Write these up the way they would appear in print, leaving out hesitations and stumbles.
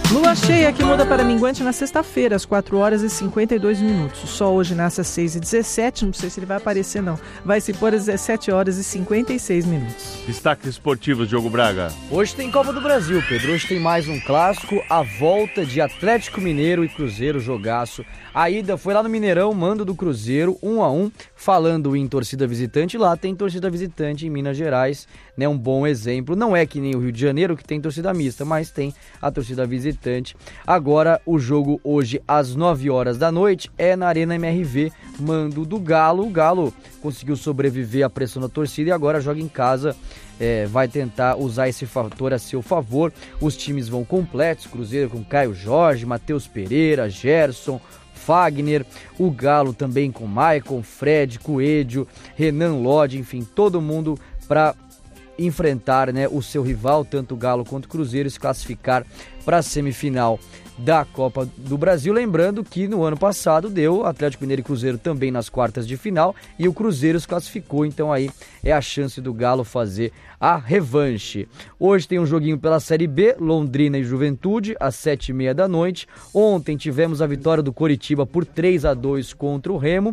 Lua cheia que muda para minguante na sexta-feira, às 4 horas e 52 minutos. O sol hoje nasce às 6h17, não sei se ele vai aparecer não. Vai se pôr às 17 horas e 56 minutos. Destaques esportivos, Diogo Braga. Hoje tem Copa do Brasil, Pedro. Hoje tem mais um clássico, a volta de Atlético Mineiro e Cruzeiro, jogaço. A ida foi lá no Mineirão, mando do Cruzeiro, 1-1. Falando em torcida visitante, lá tem torcida visitante em Minas Gerais, né? Um bom exemplo. Não é que nem o Rio de Janeiro, que tem torcida mista, mas tem a torcida visitante. Agora, o jogo hoje, às 9 horas da noite, é na Arena MRV, mando do Galo. O Galo conseguiu sobreviver à pressão da torcida e agora joga em casa. Vai tentar usar esse fator a seu favor. Os times vão completos, Cruzeiro com Caio Jorge, Matheus Pereira, Gerson, Fagner, o Galo também com Maicon, Fred, Coelho, Renan Lodge, enfim, todo mundo para enfrentar, né, o seu rival, tanto o Galo quanto o Cruzeiro, e se classificar para a semifinal da Copa do Brasil. Lembrando que no ano passado deu Atlético Mineiro e Cruzeiro também nas quartas de final e o Cruzeiro se classificou, então aí é a chance do Galo fazer a revanche. Hoje tem um joguinho pela Série B, Londrina e Juventude, às 7h30 da noite. Ontem tivemos a vitória do Coritiba por 3-2 contra o Remo.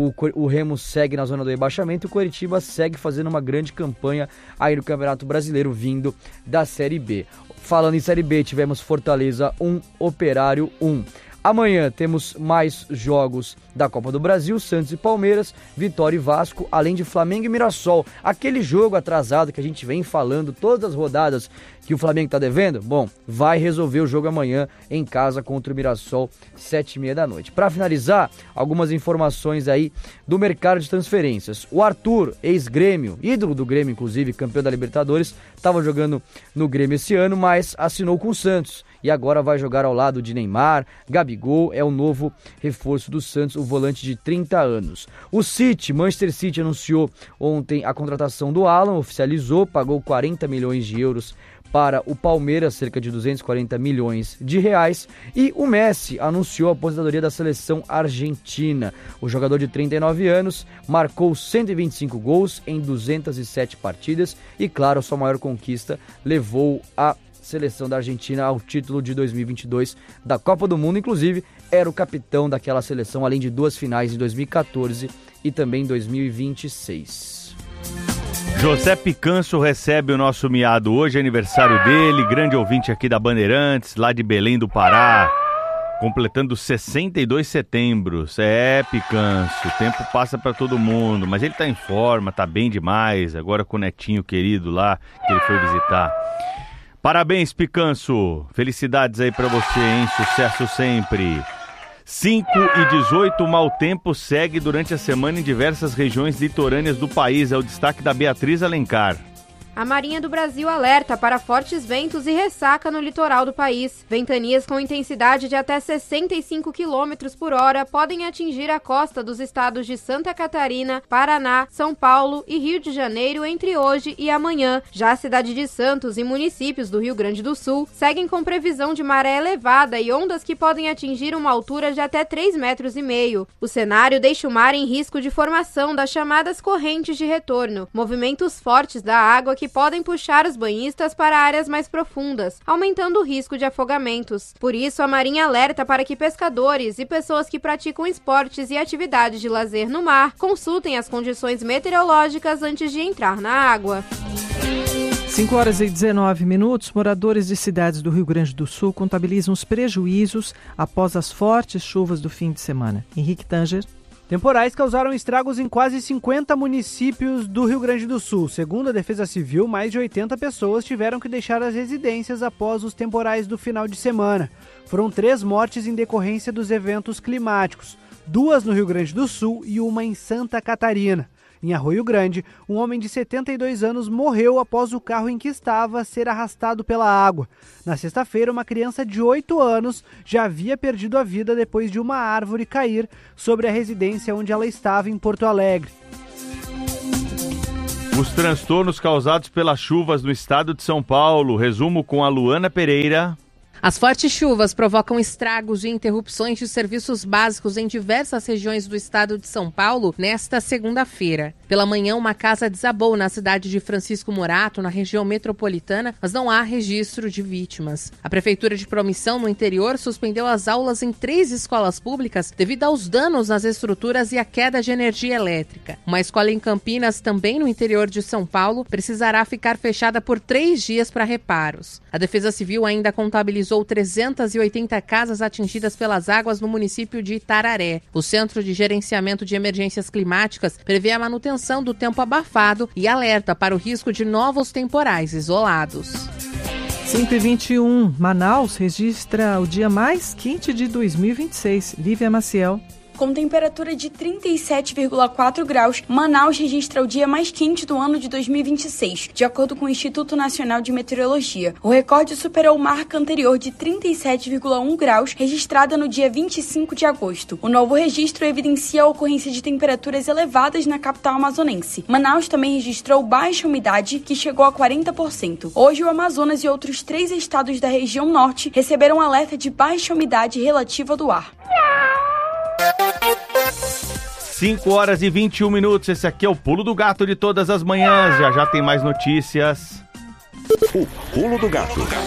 O Remo segue na zona do rebaixamento e o Coritiba segue fazendo uma grande campanha aí no Campeonato Brasileiro, vindo da Série B. Falando em Série B, tivemos Fortaleza 1, Operário 1. Amanhã temos mais jogos da Copa do Brasil, Santos e Palmeiras, Vitória e Vasco, além de Flamengo e Mirassol. Aquele jogo atrasado que a gente vem falando todas as rodadas que o Flamengo está devendo, bom, vai resolver o jogo amanhã em casa contra o Mirassol, 7h30 da noite. Para finalizar, algumas informações aí do mercado de transferências. O Arthur, ex-Grêmio, ídolo do Grêmio inclusive, campeão da Libertadores, estava jogando no Grêmio esse ano, mas assinou com o Santos. E agora vai jogar ao lado de Neymar. Gabigol é o novo reforço do Santos, o volante de 30 anos. O Manchester City, anunciou ontem a contratação do Haaland, oficializou, pagou 40 milhões de euros para o Palmeiras, cerca de 240 milhões de reais. E o Messi anunciou a aposentadoria da seleção argentina. O jogador de 39 anos marcou 125 gols em 207 partidas e, claro, a sua maior conquista levou a seleção da Argentina ao título de 2022 da Copa do Mundo. Inclusive, era o capitão daquela seleção, além de 2 finais em 2014 e também 2026. José Picanso recebe o nosso miado hoje, é aniversário dele, grande ouvinte aqui da Bandeirantes, lá de Belém do Pará, completando 62 setembros. Picanso, o tempo passa pra todo mundo, mas ele tá em forma, tá bem demais, agora com o netinho querido lá, que ele foi visitar. Parabéns, Picanso. Felicidades aí pra você, hein? Sucesso sempre. 5h18, mau tempo segue durante a semana em diversas regiões litorâneas do país. É o destaque da Beatriz Alencar. A Marinha do Brasil alerta para fortes ventos e ressaca no litoral do país. Ventanias com intensidade de até 65 km por hora podem atingir a costa dos estados de Santa Catarina, Paraná, São Paulo e Rio de Janeiro entre hoje e amanhã. Já a cidade de Santos e municípios do Rio Grande do Sul seguem com previsão de maré elevada e ondas que podem atingir uma altura de até 3,5 metros. O cenário deixa o mar em risco de formação das chamadas correntes de retorno, movimentos fortes da água que podem puxar os banhistas para áreas mais profundas, aumentando o risco de afogamentos. Por isso, a Marinha alerta para que pescadores e pessoas que praticam esportes e atividades de lazer no mar consultem as condições meteorológicas antes de entrar na água. 5h19, moradores de cidades do Rio Grande do Sul contabilizam os prejuízos após as fortes chuvas do fim de semana. Henrique Tanger. Temporais causaram estragos em quase 50 municípios do Rio Grande do Sul. Segundo a Defesa Civil, mais de 80 pessoas tiveram que deixar as residências após os temporais do final de semana. Foram 3 mortes em decorrência dos eventos climáticos, 2 no Rio Grande do Sul e 1 em Santa Catarina. Em Arroio Grande, um homem de 72 anos morreu após o carro em que estava ser arrastado pela água. Na sexta-feira, uma criança de 8 anos já havia perdido a vida depois de uma árvore cair sobre a residência onde ela estava em Porto Alegre. Os transtornos causados pelas chuvas no estado de São Paulo. Resumo com a Luana Pereira. As fortes chuvas provocam estragos e interrupções de serviços básicos em diversas regiões do estado de São Paulo nesta segunda-feira. Pela manhã, uma casa desabou na cidade de Francisco Morato, na região metropolitana, mas não há registro de vítimas. A Prefeitura de Promissão, no interior, suspendeu as aulas em 3 escolas públicas devido aos danos nas estruturas e à queda de energia elétrica. Uma escola em Campinas, também no interior de São Paulo, precisará ficar fechada por 3 dias para reparos. A Defesa Civil ainda contabilizou 380 casas atingidas pelas águas no município de Itararé. O Centro de Gerenciamento de Emergências Climáticas prevê a manutenção do tempo abafado e alerta para o risco de novos temporais isolados. 5h21, Manaus registra o dia mais quente de 2026. Lívia Maciel. Com temperatura de 37,4 graus, Manaus registra o dia mais quente do ano de 2026, de acordo com o Instituto Nacional de Meteorologia. O recorde superou marca anterior de 37,1 graus, registrada no dia 25 de agosto. O novo registro evidencia a ocorrência de temperaturas elevadas na capital amazonense. Manaus também registrou baixa umidade, que chegou a 40%. Hoje, o Amazonas e outros 3 estados da região norte receberam alerta de baixa umidade relativa do ar. 5h21. Esse aqui é o Pulo do Gato de todas as manhãs. Já tem mais notícias. O Pulo do Gato.